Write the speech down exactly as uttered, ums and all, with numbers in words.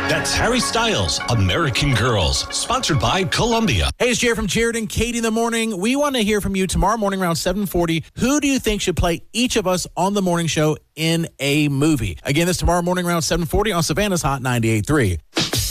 That's Harry Styles, American Girls, sponsored by Columbia. Hey, it's Jared from Jared and Katie in the morning. We want to hear from you tomorrow morning around seven forty. Who do you think should play each of us on the morning show in a movie? Again, this tomorrow morning around seven forty on Savannah's Hot ninety-eight point three.